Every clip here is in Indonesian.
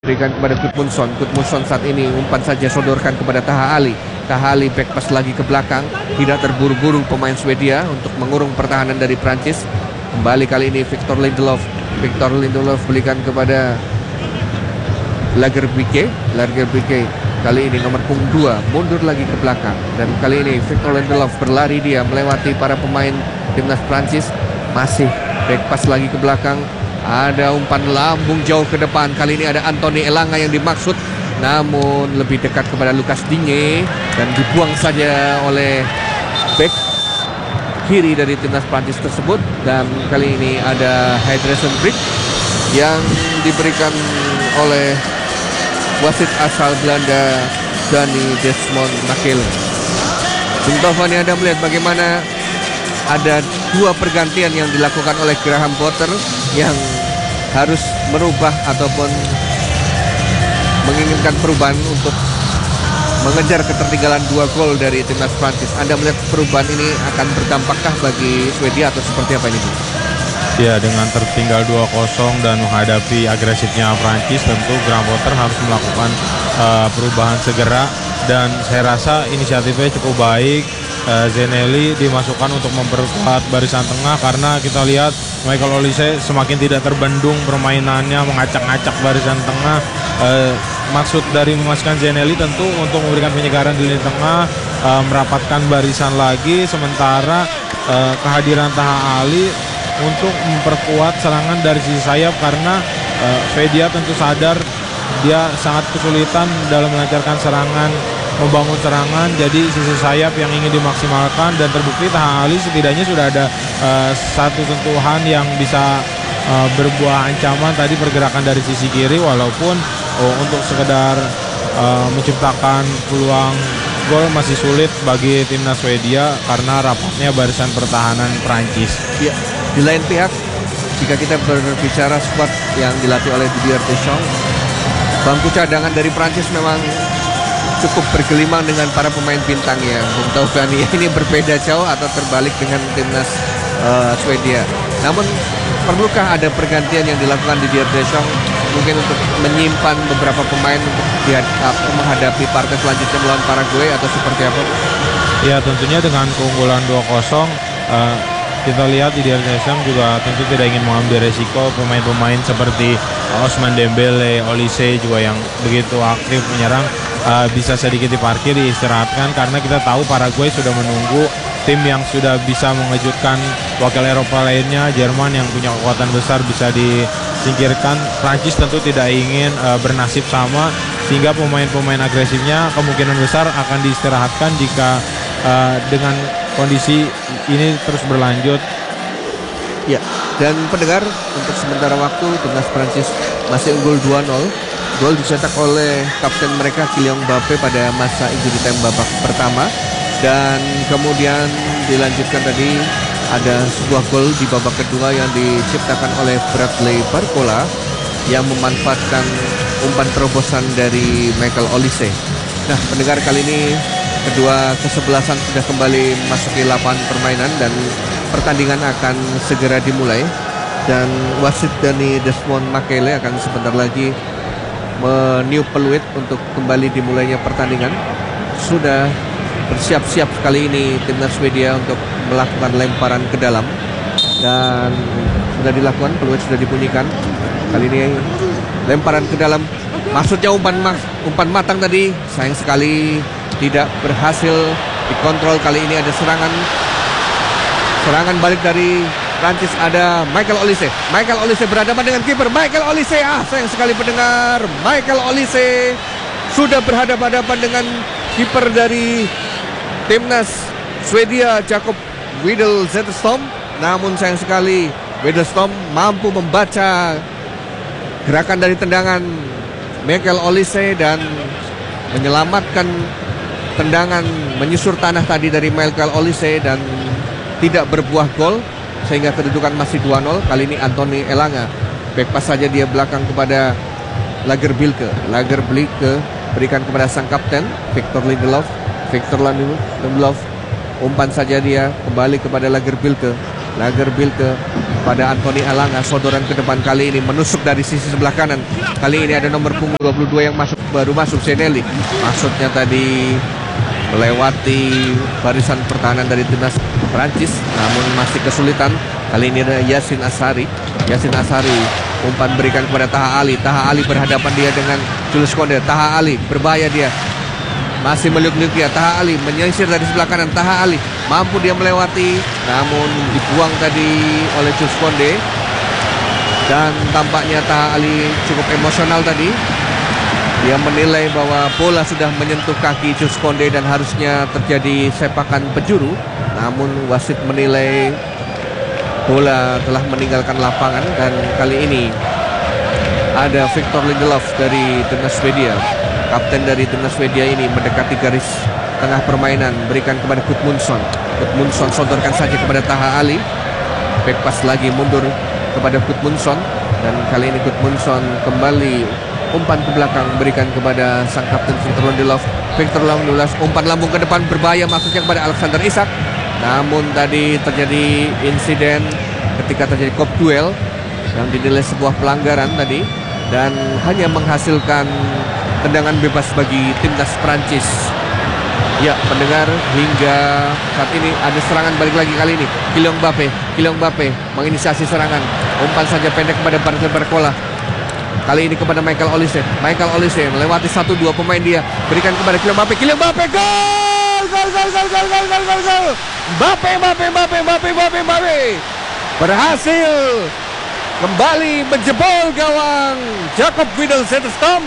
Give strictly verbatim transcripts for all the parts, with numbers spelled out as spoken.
Berikan kepada Gudmundsson. Gudmundsson saat ini umpan saja sodorkan kepada Taha Ali. Taha Ali back pass lagi ke belakang. Tidak terburu-buru pemain Swedia untuk mengurung pertahanan dari Prancis. Kembali kali ini Victor Lindelof. Victor Lindelof berikan kepada Lagerbieke. Lagerbieke kali ini nomor punggung dua mundur lagi ke belakang. Dan kali ini Victor Lindelof berlari dia melewati para pemain timnas Prancis. Masih back pass lagi ke belakang. Ada umpan lambung jauh ke depan. Kali ini ada Anthony Elanga yang dimaksud, namun lebih dekat kepada Lucas Digne dan dibuang saja oleh back kiri dari timnas Prancis tersebut. Dan kali ini ada hydration break yang diberikan oleh wasit asal Belanda Danny Desmond Makele. Bung Taufani, Anda melihat bagaimana ada dua pergantian yang dilakukan oleh Graham Potter yang harus merubah ataupun menginginkan perubahan untuk mengejar ketertinggalan dua gol dari timnas Prancis. Anda melihat perubahan ini akan berdampakkah bagi Swedia atau seperti apa ini, Bu? Ya, dengan tertinggal dua kosong dan menghadapi agresifnya Prancis, tentu Graham Potter harus melakukan uh, perubahan segera. Dan saya rasa inisiatifnya cukup baik. uh, Zeneli dimasukkan untuk memperkuat barisan tengah, karena kita lihat Michael Olise semakin tidak terbendung permainannya, mengacak-acak barisan tengah. uh, Maksud dari memasukkan Zeneli tentu untuk memberikan penyegaran di lini tengah, uh, merapatkan barisan lagi. Sementara uh, kehadiran Taha Ali untuk memperkuat serangan dari sisi sayap, karena uh, Swedia tentu sadar dia sangat kesulitan dalam melancarkan serangan, membangun serangan. Jadi sisi sayap yang ingin dimaksimalkan, dan terbukti Taha Ali setidaknya sudah ada uh, satu sentuhan yang bisa uh, berbuah ancaman tadi, pergerakan dari sisi kiri, walaupun uh, untuk sekedar uh, menciptakan peluang gol masih sulit bagi timnas Swedia karena rapatnya barisan pertahanan Prancis. Ya, di lain pihak, jika kita berbicara skuad yang dilatih oleh Didier Deschamps, bangku cadangan dari Prancis memang cukup bergelimang dengan para pemain bintangnya. Bung Taufani, ini berbeda jauh atau terbalik dengan timnas uh, Swedia. Namun perlukah ada pergantian yang dilakukan Didier Deschamps mungkin untuk menyimpan beberapa pemain untuk dihadap, menghadapi partai selanjutnya melawan Paraguay, atau seperti apa? Ya, tentunya dengan keunggulan dua kosong uh, kita lihat Didier Deschamps juga tentu tidak ingin mengambil resiko pemain-pemain seperti Ousmane Dembele, Olise juga yang begitu aktif menyerang uh, bisa sedikit diparkir, diistirahatkan, karena kita tahu Paraguay sudah menunggu tim yang sudah bisa mengejutkan wakil Eropa lainnya. Jerman yang punya kekuatan besar bisa disingkirkan. Prancis tentu tidak ingin uh, bernasib sama, sehingga pemain-pemain agresifnya kemungkinan besar akan diistirahatkan jika uh, dengan kondisi ini terus berlanjut. Ya, dan pendengar, untuk sementara waktu timnas Prancis masih unggul dua nol. Gol dicetak oleh kapten mereka Kylian Mbappe pada masa injury time babak pertama, dan kemudian dilanjutkan tadi ada sebuah gol di babak kedua yang diciptakan oleh Bradley Barcola yang memanfaatkan umpan terobosan dari Michael Olise. Nah, pendengar, kali ini kedua kesebelasan sudah kembali memasuki lapangan permainan dan pertandingan akan segera dimulai. Dan wasit Danny Desmond Makele akan sebentar lagi meniup peluit untuk kembali dimulainya pertandingan. Sudah bersiap-siap kali ini timnas Swedia untuk melakukan lemparan ke dalam, dan sudah dilakukan, peluit sudah dibunyikan. Kali ini lemparan ke dalam, maksudnya umpan umpan matang tadi, sayang sekali tidak berhasil dikontrol. Kali ini ada serangan serangan balik dari Prancis. Ada Michael Olise. Michael Olise berhadapan dengan kiper. Michael Olise, ah sayang sekali pendengar, Michael Olise sudah berhadapan-hadapan dengan kiper dari timnas Swedia, Jakob Widel Zetterstrom. Namun sayang sekali Zetterstrom mampu membaca gerakan dari tendangan Michael Olise dan menyelamatkan tendangan menyusur tanah tadi dari Michael Olise, dan tidak berbuah gol, sehingga kedudukan masih dua nol. Kali ini Anthony Elanga back pass saja dia belakang kepada Lagerbielke. Lagerbielke berikan kepada sang kapten Victor Lindelof. Victor Lindelof umpan saja dia kembali kepada Lagerbielke. Lagerbielke ke pada Anthony Elanga. Sodoran ke depan kali ini menusuk dari sisi sebelah kanan. Kali ini ada nomor punggung dua puluh dua yang masuk, baru masuk Zeneli. Maksudnya tadi melewati barisan pertahanan dari timnas Prancis, namun masih kesulitan. Kali ini ada Yasin Asari. Yasin Asari umpan berikan kepada Taha Ali. Taha Ali berhadapan dia dengan Jules Koundé. Taha Ali berbahaya dia. Masih meliuk-liuk dia. Taha Ali menyisir dari sebelah kanan. Taha Ali mampu dia melewati, namun dibuang tadi oleh Jules Koundé. Dan tampaknya Taha Ali cukup emosional tadi. Dia menilai bahwa bola sudah menyentuh kaki Jules Koundé dan harusnya terjadi sepakan penjuru. Namun wasit menilai bola telah meninggalkan lapangan. Dan kali ini ada Victor Lindelof dari timnas Swedia. Kapten dari timnas Swedia ini mendekati garis tengah permainan, berikan kepada Gudmundsson. Gudmundsson sodorkan saja kepada Taha Ali. Back pass lagi mundur kepada Gudmundsson. Dan kali ini Gudmundsson kembali umpan ke belakang, berikan kepada sang kapten Victor Lindelof. Victor Lindelof umpan lambung ke depan berbahaya, maksudnya kepada Alexander Isak. Namun tadi terjadi insiden ketika terjadi kop duel yang dinilai sebuah pelanggaran tadi, dan hanya menghasilkan tendangan bebas bagi timnas Prancis. Ya, pendengar, hingga saat ini ada serangan balik lagi kali ini. Kylian Mbappé, Kylian Mbappé menginisiasi serangan. Umpan saja pendek kepada Bartel Barcola. Kali ini kepada Michael Olise. Michael Olise melewati satu dua pemain dia, berikan kepada Kylian Mbappé. Kylian Mbappé, gol! Gol, gol, gol, gol, gol, gol, gol, gol. Mbappé, Mbappé, Mbappé, Mbappé, Mbappé, Mbappé berhasil kembali menjebol gawang Jakob Widel Zetterstam.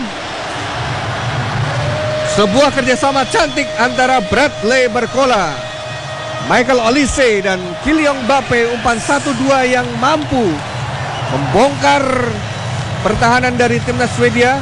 Sebuah kerjasama cantik antara Bradley Barcola, Michael Olise dan Kylian Mbappé. Umpan satu dua yang mampu membongkar pertahanan dari timnas Swedia.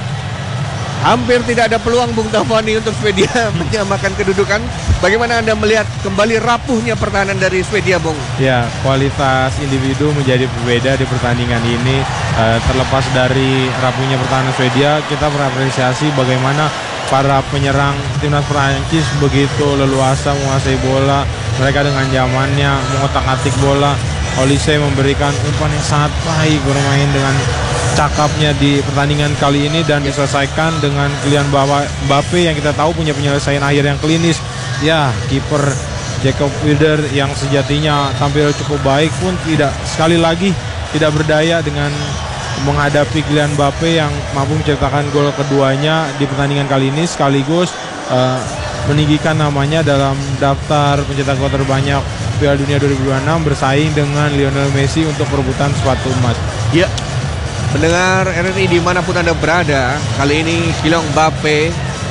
Hampir tidak ada peluang Bung Tafani untuk Swedia menyamakan kedudukan. Bagaimana Anda melihat kembali rapuhnya pertahanan dari Swedia, Bung? Ya, kualitas individu menjadi berbeda di pertandingan ini. Uh, terlepas dari rapuhnya pertahanan Swedia, kita berapresiasi bagaimana para penyerang timnas Prancis begitu leluasa menguasai bola. Mereka dengan zamannya mengotak-atik bola. Olise memberikan umpan yang sangat baik, bermain dengan cakapnya di pertandingan kali ini, dan diselesaikan dengan Kylian Mbappé yang kita tahu punya penyelesaian akhir yang klinis. Ya, kiper Jakob Wilder yang sejatinya tampil cukup baik pun tidak, sekali lagi tidak berdaya dengan menghadapi Kylian Mbappé yang mampu menciptakan gol keduanya di pertandingan kali ini, sekaligus uh, meninggikan namanya dalam daftar pencetak gol terbanyak Piala Dunia dua ribu dua puluh enam, bersaing dengan Lionel Messi untuk perebutan sepatu emas. Ya, pendengar R R I dimanapun Anda berada, kali ini Kylian Mbappé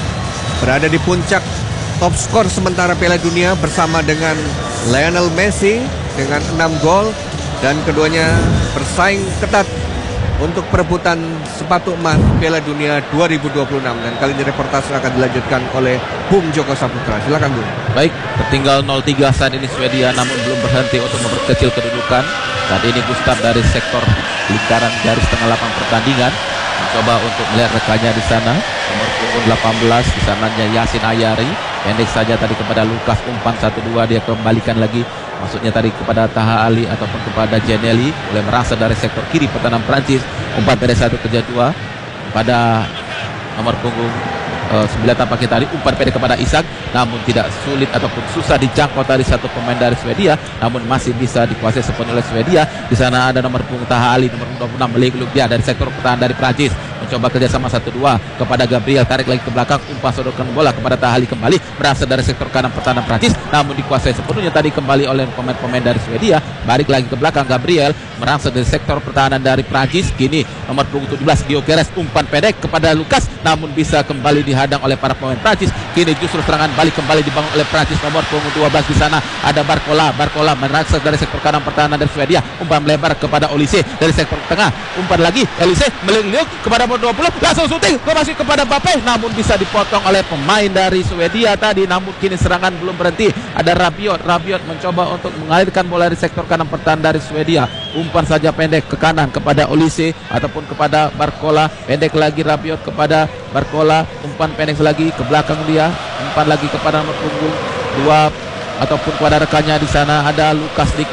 berada di puncak top skor sementara Piala Dunia bersama dengan Lionel Messi dengan enam gol, dan keduanya bersaing ketat untuk perebutan sepatu emas Piala Dunia dua ribu dua puluh enam. Dan kali ini reportase akan dilanjutkan oleh Bung Joko Saputra. Silakan, Bung. Baik, tertinggal nol tiga saat ini Swedia, namun belum berhenti untuk memperkecil kedudukan. Saat ini Gustav dari sektor lingkaran garis tengah lapang pertandingan mencoba untuk melihat rekannya di sana, nomor punggung delapan belas di sananya Yasin Ayari. Pendek saja tadi kepada Lukas, umpan satu dua dia kembalikan lagi, maksudnya tadi kepada Taha Ali ataupun kepada Zeneli, mulai merasa dari sektor kiri pertahanan Prancis. Umpan pendek satu kerja dua pada nomor punggung uh, sembilan tampaknya tadi, umpan pendek kepada Isak, namun tidak sulit ataupun susah dijangkau dari satu pemain dari Swedia, namun masih bisa dikuasai sepenuhnya oleh Swedia. Di sana ada nomor punggung Taha Ali, nomor dua puluh enam meliuk dia dari sektor pertahanan dari Prancis, mencoba kerjasama satu dua kepada Gabriel, tarik lagi ke belakang, umpan sodorkan bola kepada Taha Ali, kembali berasal dari sektor kanan pertahanan Prancis, namun dikuasai sepenuhnya tadi kembali oleh pemain-pemain dari Swedia. Balik lagi ke belakang, Gabriel merasal dari sektor pertahanan dari Prancis. Kini nomor punggung tujuh belas Gyökeres, umpan pendek kepada Lukas, namun bisa kembali dihadang oleh para pemain Prancis. Kini justru serangan balik kembali dibangun oleh Prancis. Nomor punggung dua belas di sana ada Barcola. Barcola merasal dari sektor kanan pertahanan dari Swedia, umpan melebar kepada Olise dari sektor tengah, umpan lagi Olise meliuk-liuk kepada nomor dua puluh, langsung syuting masih kepada Mbappé, namun bisa dipotong oleh pemain dari Swedia tadi. Namun kini serangan belum berhenti, ada Rabiot. Rabiot mencoba untuk mengalirkan bola dari sektor kanan pertahanan dari Swedia, umpan saja pendek ke kanan kepada Olise ataupun kepada Barcola, pendek lagi Rabiot kepada Barcola, umpan pendek lagi ke belakang dia, umpan lagi kepada nomor punggung dua ataupun kepada rekannya di sana ada Lukas Digne.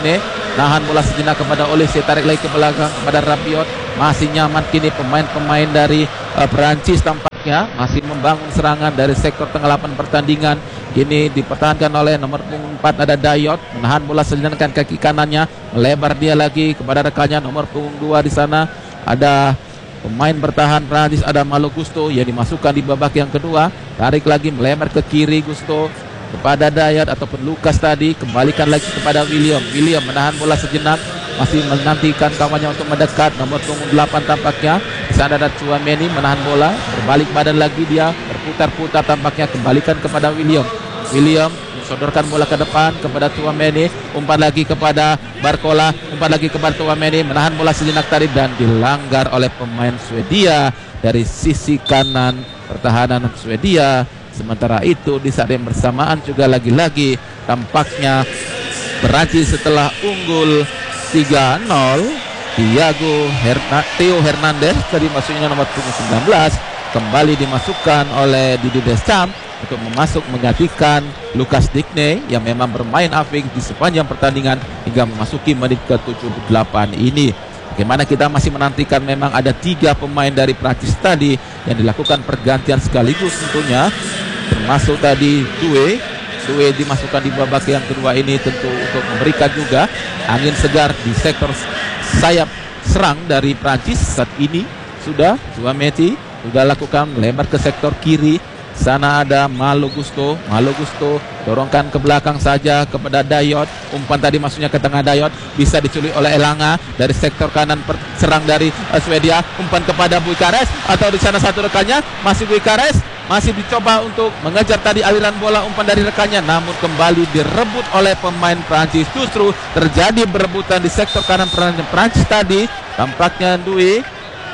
nahan bola sejenak kepada Olise, tarik lagi ke belakang kepada Rabiot. Masih nyaman kini pemain-pemain dari uh, Perancis tampaknya masih membangun serangan dari sektor tengah lapangan pertandingan. Kini dipertahankan oleh nomor punggung empat ada Dayot, menahan bola sejenak dengan kaki kanannya, melebar dia lagi kepada rekannya nomor punggung dua di sana ada pemain bertahan Prancis, ada Malo Gusto yang dimasukkan di babak yang kedua. Tarik lagi melebar ke kiri Gusto kepada Dayot ataupun Lukas tadi, kembalikan lagi kepada William. William menahan bola sejenak, masih menantikan kawannya untuk mendekat. Nomor punggung delapan tampaknya di sana ada Tchouaméni menahan bola, berbalik badan lagi dia, berputar-putar tampaknya, kembalikan kepada William. William sodorkan bola ke depan kepada Tchouaméni, umpan lagi kepada Barcola, umpan lagi kepada Tchouaméni, menahan bola sejenak tadi dan dilanggar oleh pemain Swedia dari sisi kanan pertahanan Swedia. Sementara itu di saat yang bersamaan juga lagi-lagi tampaknya Perancis setelah unggul tiga nol, Thiago Herna, Theo Hernandez tadi masuknya nomor punggung sembilan belas kembali dimasukkan oleh Didier Deschamps untuk memasuk menggantikan Lucas Digne yang memang bermain apik di sepanjang pertandingan hingga memasuki menit ke tujuh puluh delapan ini. Bagaimana kita masih menantikan, memang ada tiga pemain dari Prancis tadi yang dilakukan pergantian sekaligus tentunya, termasuk tadi Doué. Doué dimasukkan di babak yang kedua ini tentu untuk memberikan juga angin segar di sektor sayap serang dari Prancis. Saat ini sudah Tchouaméni sudah lakukan lebar ke sektor kiri. Sana ada Malo Gusto, Malo Gusto dorongkan ke belakang saja kepada Dayot. Umpan tadi masuknya ke tengah Dayot, bisa diculik oleh Elanga dari sektor kanan serang dari uh, Swedia. Umpan kepada Buikares, atau di sana satu rekannya masih Buikares, masih dicoba untuk mengejar tadi aliran bola umpan dari rekannya, namun kembali direbut oleh pemain Prancis. Justru terjadi berebutan di sektor kanan Prancis tadi. Tampaknya Doué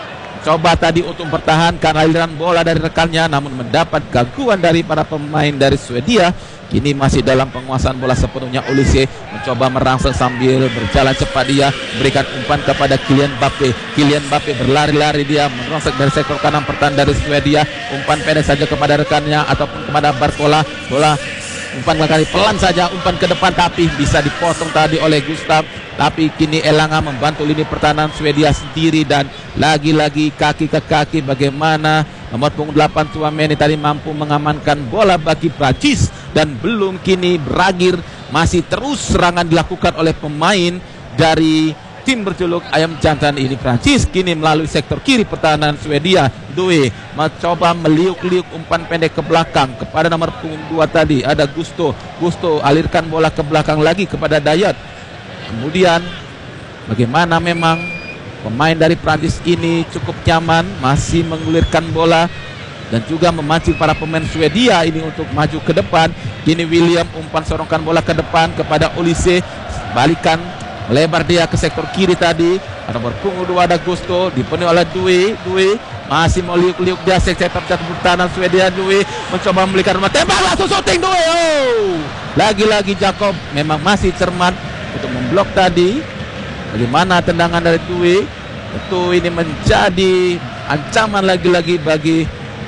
coba tadi untuk mempertahankan aliran bola dari rekannya, namun mendapat gangguan dari para pemain dari Swedia. Kini masih dalam penguasaan bola sepenuhnya. Olise mencoba merangsang sambil berjalan cepat, dia berikan umpan kepada Kylian Mbappe. Kylian Mbappe berlari-lari, dia merongsok dari sektor kanan pertahanan dari Swedia. Umpan pendek saja kepada rekannya ataupun kepada Barcola. Bola umpan kali pelan saja, umpan ke depan tapi bisa dipotong tadi oleh Gustav. Tapi kini Elanga membantu lini pertahanan Swedia sendiri dan lagi-lagi kaki ke kaki. Bagaimana nomor punggung delapan Tchouaméni tadi mampu mengamankan bola bagi Prancis, dan belum kini berakhir, masih terus serangan dilakukan oleh pemain dari tim berjuluk Ayam Jantan ini Prancis. Kini melalui sektor kiri pertahanan Swedia, Doué mencoba meliuk-liuk umpan pendek ke belakang kepada nomor punggung dua tadi ada Gusto. Gusto alirkan bola ke belakang lagi kepada Dayot. Kemudian bagaimana memang pemain dari Prancis ini cukup nyaman, masih mengulirkan bola dan juga memancing para pemain Swedia ini untuk maju ke depan. Kini William umpan sorongkan bola ke depan kepada Olise, balikan melebar dia ke sektor kiri tadi. Nomor punggung dua ada Gusto, dipenuhi oleh Doué. Doué masih mau liuk-liuk dia sektor jatuh pertahanan Swedia. Doué mencoba memberikan rumah tembak, langsung shooting Doué. Oh, lagi-lagi Jacob memang masih cermat untuk memblok tadi. Bagaimana tendangan dari Doué, tentu ini menjadi ancaman lagi-lagi bagi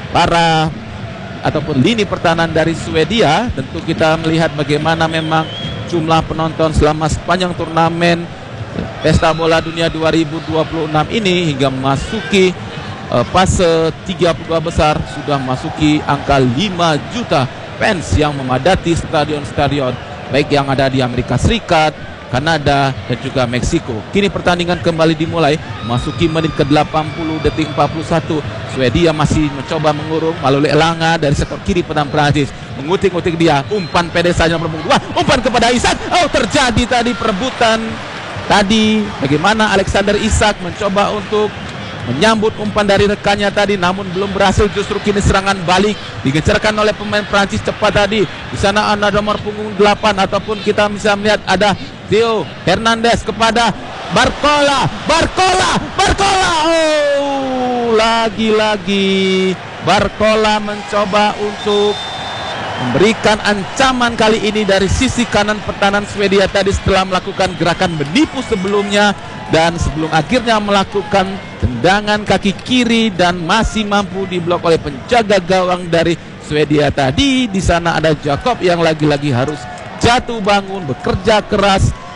para ataupun lini pertahanan dari Swedia. Tentu kita melihat bagaimana memang jumlah penonton selama sepanjang turnamen Pesta Bola Dunia dua ribu dua puluh enam ini hingga memasuki uh, fase tiga puluh dua besar sudah masuki angka lima juta fans yang memadati stadion-stadion baik yang ada di Amerika Serikat, Kanada dan juga Meksiko. Kini pertandingan kembali dimulai, masuki menit ke delapan puluh, detik empat puluh satu. Swedia masih mencoba mengurung melalui Elanga dari sektor kiri pertahanan Prancis. Mengutik-utik dia, umpan pendek saja nomor dua, umpan kepada Isak. Oh, terjadi tadi perebutan tadi. Bagaimana Alexander Isak mencoba untuk menyambut umpan dari rekannya tadi, namun belum berhasil. Justru kini serangan balik digecerkan oleh pemain Prancis cepat tadi. Di sana ada nomor punggung delapan ataupun kita bisa melihat ada Theo Hernandez kepada Barcola. Barcola, Barcola. Oh, lagi-lagi Barcola mencoba untuk memberikan ancaman kali ini dari sisi kanan pertahanan Swedia tadi setelah melakukan gerakan menipu sebelumnya dan sebelum akhirnya melakukan tendangan kaki kiri dan masih mampu diblok oleh penjaga gawang dari Swedia tadi. Di sana ada Jacob yang lagi-lagi harus jatuh bangun, bekerja keras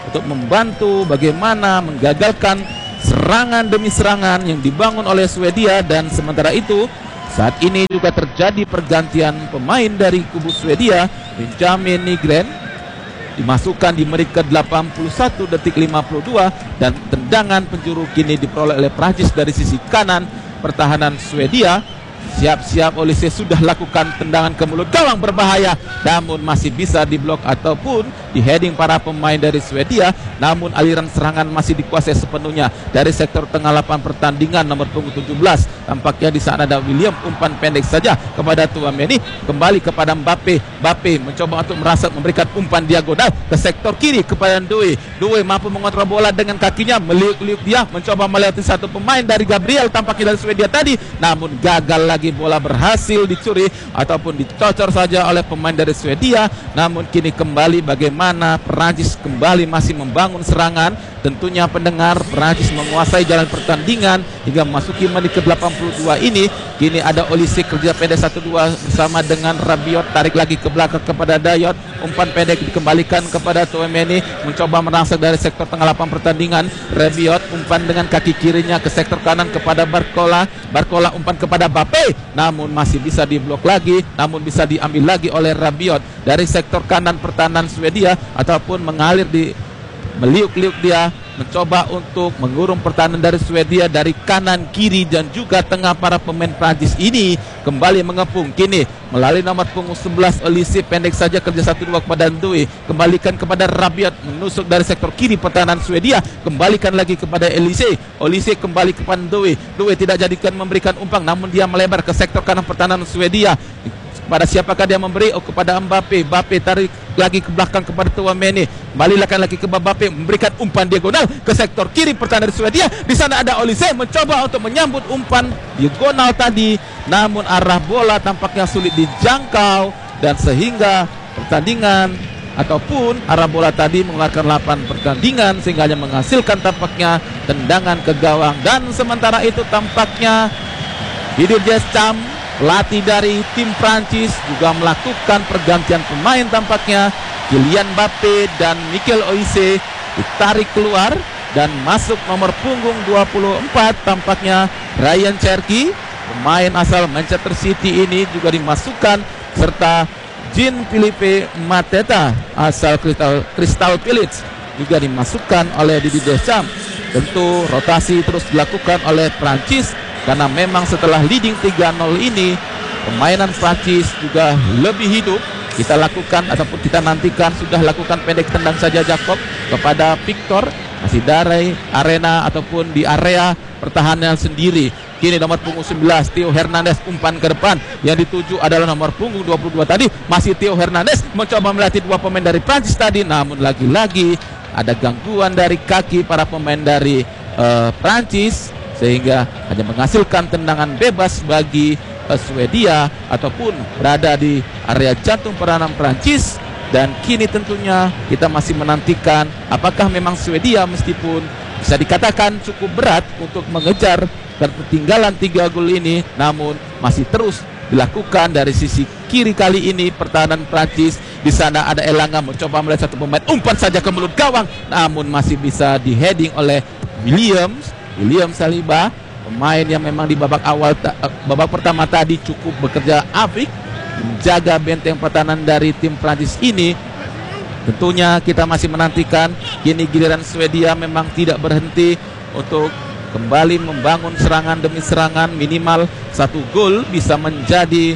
untuk membantu bagaimana menggagalkan serangan demi serangan yang dibangun oleh Swedia. Dan sementara itu saat ini juga terjadi pergantian pemain dari kubu Swedia. Benjamin Nygren dimasukkan di menit ke delapan puluh satu detik lima puluh dua, dan tendangan penjuru kini diperoleh oleh Prancis dari sisi kanan pertahanan Swedia. Siap-siap Olise sudah lakukan tendangan ke mulut gawang berbahaya, namun masih bisa diblok ataupun di heading para pemain dari Swedia. Namun aliran serangan masih dikuasai sepenuhnya dari sektor tengah lapangan pertandingan nomor punggung tujuh belas. Tampaknya di sana ada William, umpan pendek saja kepada Tchouaméni, kembali kepada Mbappe. Mbappe mencoba untuk merasa memberikan umpan diagonal ke sektor kiri kepada Ndoye. Ndoye mampu mengontrol bola dengan kakinya, meliuk-liuk dia, mencoba melewati satu pemain dari Gabriel tampaknya dari Swedia tadi, namun gagal lagi. Bola berhasil dicuri ataupun dicocor saja oleh pemain dari Swedia. Namun kini kembali bagaimana Perancis kembali masih membangun serangan. Tentunya pendengar, Perancis menguasai jalan pertandingan hingga memasuki menit ke delapan puluh dua ini. Kini ada Olise kerja pendek satu dua bersama dengan Rabiot, tarik lagi ke belakang kepada Dayot, umpan pendek dikembalikan kepada Tchouaméni, mencoba merangsek dari sektor tengah lapangan pertandingan. Rabiot umpan dengan kaki kirinya ke sektor kanan kepada Barcola. Barcola umpan kepada Mbappe, namun masih bisa diblok lagi, namun bisa diambil lagi oleh Rabiot dari sektor kanan pertahanan Swedia, ataupun mengalir di meliuk-liuk dia, mencoba untuk mengurung pertahanan dari Swedia dari kanan, kiri, dan juga tengah. Para pemain Prancis ini kembali mengepung. Kini melalui nomor punggung sebelas Olise, pendek saja kerja satu dua kepada Ndoye, kembalikan kepada Rabiot, menusuk dari sektor kiri pertahanan Swedia, kembalikan lagi kepada Olise. Olise kembali kepada Ndoye. Ndoye tidak jadikan memberikan umpan, namun dia melebar ke sektor kanan pertahanan Swedia. Pada siapakah dia memberi? Oh, kepada Mbappe. Mbappe tarik lagi ke belakang kepada Tchouaméni, balikan lagi ke Mbappe, memberikan umpan diagonal ke sektor kiri pertahanan Swedia. Di sana ada Olise mencoba untuk menyambut umpan diagonal tadi, namun arah bola tampaknya sulit dijangkau, dan sehingga pertandingan ataupun arah bola tadi mengeluarkan lapangan pertandingan, sehingga hanya menghasilkan tampaknya tendangan ke gawang. Dan sementara itu tampaknya Didier Deschamps, pelatih dari tim Prancis, juga melakukan pergantian pemain. Tampaknya Kylian Mbappe dan Michael Olise ditarik keluar, dan masuk nomor punggung dua puluh empat tampaknya Ryan Cherki, pemain asal Manchester City ini juga dimasukkan, serta Jean-Philippe Mateta asal Crystal, Crystal Palace juga dimasukkan oleh Didier Deschamps. Tentu rotasi terus dilakukan oleh Prancis, karena memang setelah leading tiga nol ini, permainan Prancis juga lebih hidup. Kita lakukan ataupun kita nantikan, sudah lakukan pendek tendang saja Jacob kepada Victor, masih dari arena ataupun di area pertahanan sendiri. Kini nomor punggung sebelas Theo Hernandez, umpan ke depan, yang dituju adalah nomor punggung dua puluh dua tadi, masih Theo Hernandez mencoba melatih dua pemain dari Prancis tadi, namun lagi-lagi ada gangguan dari kaki para pemain dari uh, Prancis, sehingga hanya menghasilkan tendangan bebas bagi uh, Swedia ataupun berada di area jantung pertahanan Prancis. Dan kini tentunya kita masih menantikan apakah memang Swedia, meskipun bisa dikatakan cukup berat untuk mengejar ketertinggalan tiga gol ini, namun masih terus dilakukan dari sisi kiri. Kali ini pertahanan Prancis, di sana ada Elanga mencoba melihat satu pemain, umpan saja ke mulut gawang, namun masih bisa di-heading oleh Williams. William Saliba, pemain yang memang di babak awal babak pertama tadi cukup bekerja apik menjaga benteng pertahanan dari tim Prancis ini. Tentunya kita masih menantikan. Kini giliran Swedia memang tidak berhenti untuk kembali membangun serangan demi serangan. Minimal satu gol bisa menjadi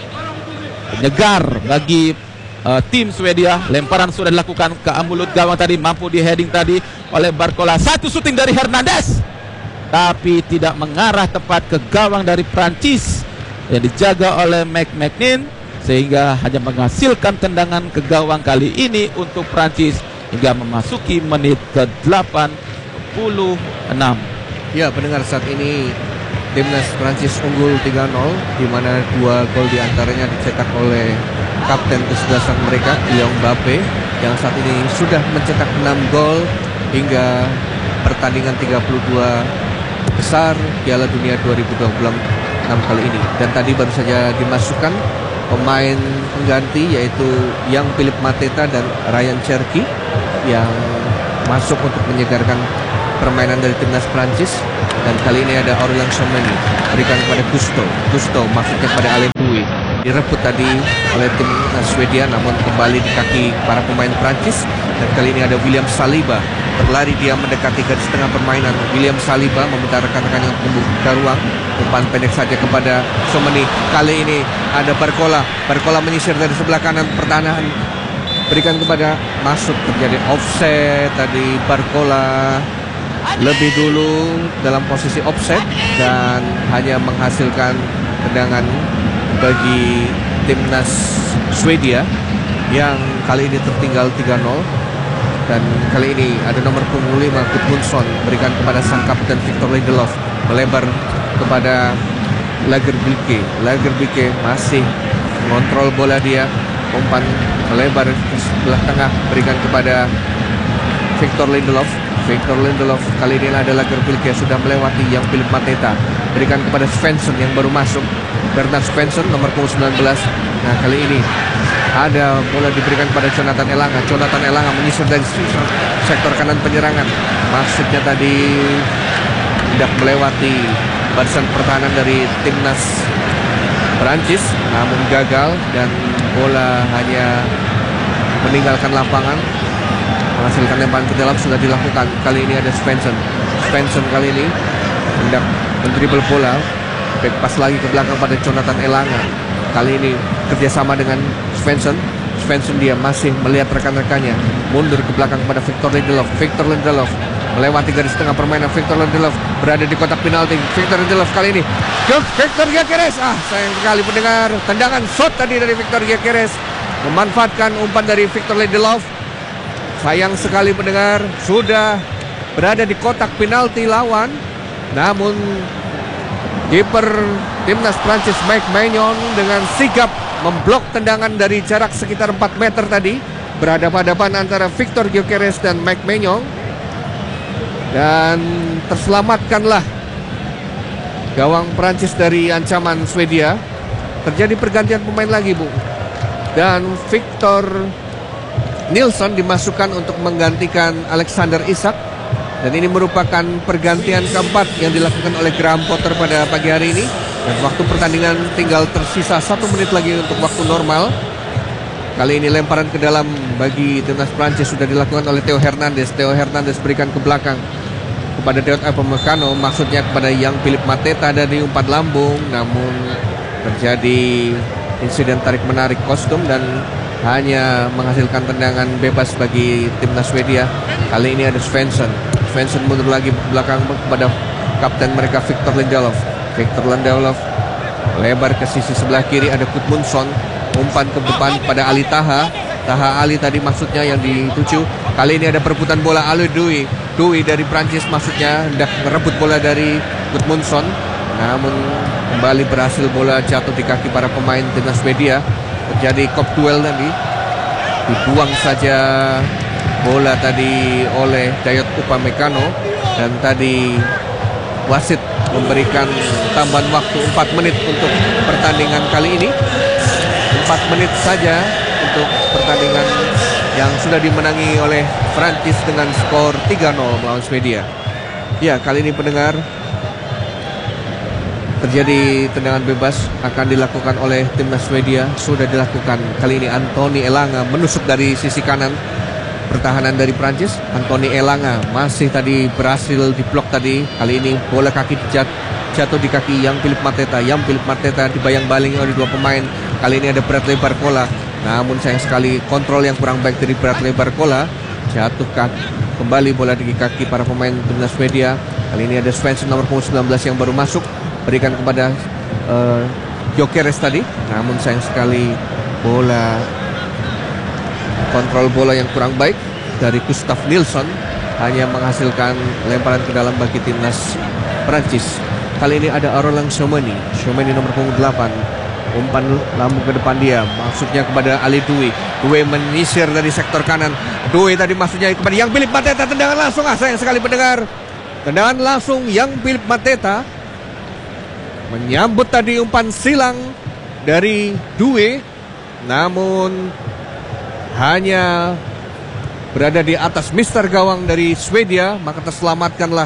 penyegar bagi uh, tim Swedia. Lemparan sudah dilakukan ke mulut gawang tadi, mampu di heading tadi oleh Barcola. Satu shooting dari Hernandez, tapi tidak mengarah tepat ke gawang dari Prancis yang dijaga oleh McMahon, sehingga hanya menghasilkan tendangan ke gawang kali ini untuk Prancis hingga memasuki menit ke delapan puluh enam. Ya, pendengar, saat ini timnas Prancis unggul tiga nol, di mana dua gol diantaranya dicetak oleh kapten kesebelasan mereka, Kylian Mbappe, yang saat ini sudah mencetak enam gol hingga pertandingan tiga puluh dua besar Piala Dunia dua ribu dua puluh enam kali ini. Dan tadi baru saja dimasukkan pemain pengganti, yaitu Jean-Philippe Mateta dan Ryan Cherki, yang masuk untuk menyegarkan permainan dari timnas Prancis. Dan kali ini ada Aurélien Tchouameni, berikan kepada Gusto. Gusto maksudnya kepada Alain Dui. Direbut tadi oleh timnas Swedia, namun kembali di kaki para pemain Prancis. Dan kali ini ada William Saliba, berlari dia mendekati garis tengah permainan. William Saliba meminta rekan-rekannya untuk membuka ruang. Umpan pendek saja kepada Tchouameni. Kali ini ada Barcola. Barcola menyisir dari sebelah kanan pertahanan, berikan kepada masuk, terjadi offset tadi. Barcola lebih dulu dalam posisi offset dan hanya menghasilkan tendangan bagi timnas Swedia yang kali ini tertinggal tiga nol. Dan kali ini ada nomor punggung lima Gudmundsson, berikan kepada sang kapten Victor Lindelof, melebar kepada Lagerbielke. Lagerbielke masih mengontrol bola dia, umpan melebar ke sebelah tengah, berikan kepada Victor Lindelof. Victor Lindelof kali ini ada Lagerbielke sudah melewati yang Philip Mateta, berikan kepada Svensson yang baru masuk. Bernard Svensson nomor punggung sembilan belas. Nah kali ini ada bola diberikan kepada Jonathan Elanga. Jonathan Elanga menyisir dari sektor kanan penyerangan, maksudnya tadi tidak melewati barisan pertahanan dari timnas Perancis, namun gagal dan bola hanya meninggalkan lapangan. Menghasilkan lemparan ke dalam sudah dilakukan. Kali ini ada Svensson. Svensson kali ini hendak mendribble bola, back pass lagi ke belakang pada Jonathan Elanga. Kali ini kerjasama dengan Svensson. Svensson dia masih melihat rekan-rekannya, mundur ke belakang kepada Victor Lindelof. Victor Lindelof melewati garis tengah permainan. Victor Lindelof berada di kotak penalti. Victor Lindelof kali ini ke Victor Gyökeres. Ah, sayang sekali pendengar, tendangan shot tadi dari Victor Gyökeres, memanfaatkan umpan dari Victor Lindelof. Sayang sekali pendengar, sudah berada di kotak penalti lawan, namun kiper timnas Prancis Mike Maignan dengan sigap memblok tendangan dari jarak sekitar empat meter tadi. Berhadapan-hadapan antara Victor Gyökeres dan Mike Maignan, dan terselamatkanlah gawang Prancis dari ancaman Swedia. Terjadi pergantian pemain lagi, Bu, dan Victor Nilsson dimasukkan untuk menggantikan Alexander Isak. Dan ini merupakan pergantian keempat yang dilakukan oleh Graham Potter pada pagi hari ini. Dan waktu pertandingan tinggal tersisa satu menit lagi untuk waktu normal. Kali ini lemparan ke dalam bagi timnas Prancis sudah dilakukan oleh Theo Hernandez. Theo Hernandez berikan ke belakang kepada Dayot Upamecano, maksudnya kepada yang Philip Mateta dari umpan lambung. Namun terjadi insiden tarik menarik kostum dan hanya menghasilkan tendangan bebas bagi timnas Swedia. Kali ini ada Svensson. Svensson mundur lagi ke belakang kepada kapten mereka Victor Lindelof. Victor Lindelof lebar ke sisi sebelah kiri, ada Gudmundsson, umpan ke depan pada Ali Taha. Taha Ali tadi maksudnya yang dituju. Kali ini ada perebutan bola. Alain Dui. Dui dari Prancis maksudnya hendak merebut bola dari Gudmundsson, namun kembali berhasil bola jatuh di kaki para pemain timnas Swedia. Terjadi kop duel tadi, dibuang saja bola tadi oleh Dayot Upamecano, dan tadi wasit memberikan tambahan waktu empat menit untuk pertandingan kali ini. empat menit saja untuk pertandingan yang sudah dimenangi oleh Prancis dengan skor tiga nol melawan Swedia. Ya, kali ini pendengar, terjadi tendangan bebas akan dilakukan oleh timnas Swedia. Sudah dilakukan kali ini. Anthony Elanga menusuk dari sisi kanan pertahanan dari Prancis. Anthony Elanga masih tadi berhasil diblok tadi. Kali ini bola kaki jat, jatuh di kaki yang Philip Mateta. Yang Philip Mateta dibayang-baling oleh dua pemain. Kali ini ada Bradley Barcola, namun sayang sekali kontrol yang kurang baik dari Bradley Barcola. Jatuh kaki, kembali bola di kaki para pemain timnas Swedia. Kali ini ada Svensson nomor punggung sembilan belas yang baru masuk, berikan kepada uh, Gyökeres tadi, namun sayang sekali bola, kontrol bola yang kurang baik dari Gustav Nilsson hanya menghasilkan lemparan ke dalam bagi timnas Prancis. Kali ini ada Aurélien Tchouameni. Tchouameni nomor punggung delapan, umpan lambung ke depan dia, maksudnya kepada Alain Dui. Dui menyisir dari sektor kanan. Dui tadi maksudnya kepada yang Philip Mateta. Tendangan langsung, ah sayang sekali pendengar, tendangan langsung yang Philip Mateta menyambut tadi umpan silang dari Dui, namun hanya berada di atas mister gawang dari Swedia, maka terselamatkanlah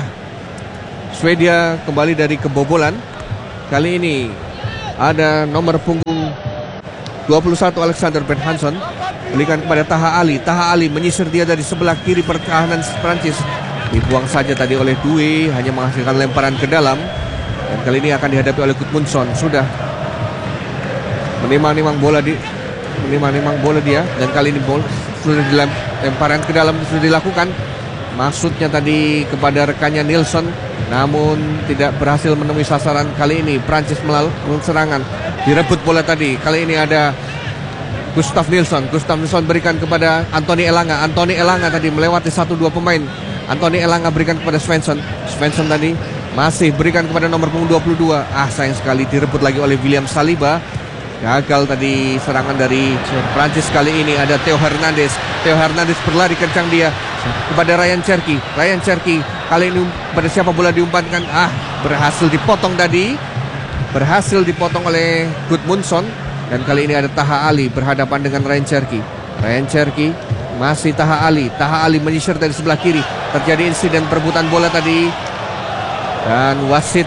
Swedia kembali dari kebobolan. Kali ini ada nomor punggung dua puluh satu Alexander Bernhardsson, berikan kepada Taha Ali. Taha Ali menyisir dia dari sebelah kiri pertahanan Prancis. Dibuang saja tadi oleh Due, hanya menghasilkan lemparan ke dalam. Dan kali ini akan dihadapi oleh Gudmundsson. Sudah menimang-nimang bola di menimang-nimang bola dia, dan kali ini bola sudah dilemparan ke dalam sudah dilakukan. Maksudnya tadi kepada rekannya Nilsson, namun tidak berhasil menemui sasaran. Kali ini Prancis melakukan serangan, direbut bola tadi. Kali ini ada Gustav Nilsson. Gustav Nilsson berikan kepada Anthony Elanga. Anthony Elanga tadi melewati satu dua pemain. Anthony Elanga berikan kepada Svensson. Svensson tadi masih berikan kepada nomor punggung dua puluh dua. Ah, sayang sekali direbut lagi oleh William Saliba. Gagal tadi serangan dari Prancis. Kali ini ada Theo Hernandez. Theo Hernandez berlari kencang dia kepada Ryan Cherki. Ryan Cherki kali ini pada siapa bola diumpankan? Ah, berhasil dipotong tadi. Berhasil dipotong oleh Gudmundsson. Dan kali ini ada Taha Ali berhadapan dengan Ryan Cherki. Ryan Cherki masih Taha Ali. Taha Ali menyisir dari sebelah kiri. Terjadi insiden perebutan bola tadi, dan wasit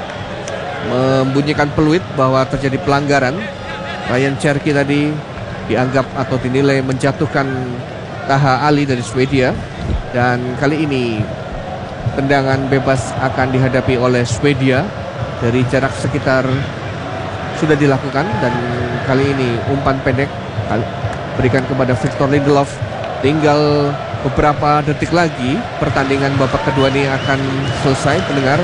membunyikan peluit bahwa terjadi pelanggaran. Ryan Cherki tadi dianggap atau dinilai menjatuhkan Taha Ali dari Swedia. Dan kali ini tendangan bebas akan dihadapi oleh Swedia dari jarak sekitar sudah dilakukan. Dan kali ini umpan pendek berikan kepada Victor Lindelof. Tinggal beberapa detik lagi pertandingan babak kedua ini akan selesai, pendengar.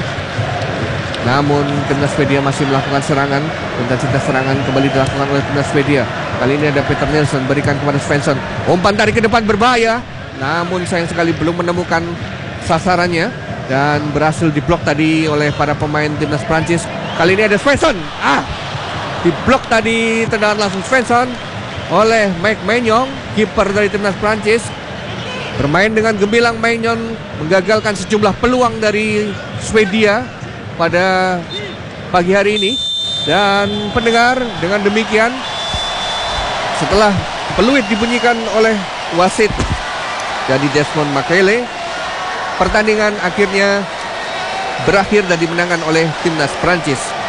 Namun timnas Swedia masih melakukan serangan. Intensitas serangan kembali dilakukan oleh timnas Swedia. Kali ini ada Peter Nilsson berikan kepada Svensson. Umpan tarik ke depan berbahaya, namun sayang sekali belum menemukan sasarannya dan berhasil diblok tadi oleh para pemain timnas Prancis. Kali ini ada Svensson. Ah, diblok tadi tendangan langsung Svensson oleh Mike Maignan, kiper dari timnas Prancis. Bermain dengan gemilang, Maignan menggagalkan sejumlah peluang dari Swedia pada pagi hari ini. Dan pendengar, dengan demikian setelah peluit dibunyikan oleh wasit jadi Desmond Makele, pertandingan akhirnya berakhir dan dimenangkan oleh timnas Prancis.